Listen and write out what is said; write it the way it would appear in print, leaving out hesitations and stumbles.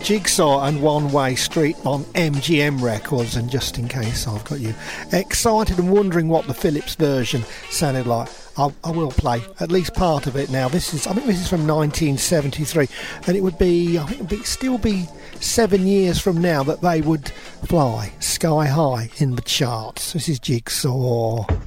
Jigsaw and One Way Street on MGM Records. And just in case I've got you excited and wondering what the Phillips version sounded like, I will play at least part of it now. I think this is from 1973, and it would be, still be 7 years from now that they would fly sky high in the charts. This is Jigsaw.